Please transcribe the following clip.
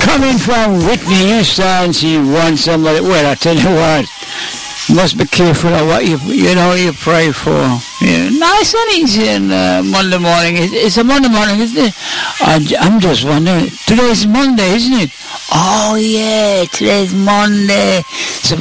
Coming from Whitney Houston, she wants somebody. Well, I tell you what, you must be careful of what you pray for. Yeah, nice and easy on Monday morning. It's a Monday morning, isn't it? I'm just wondering. Today's Monday, isn't it? Oh yeah, today's Monday.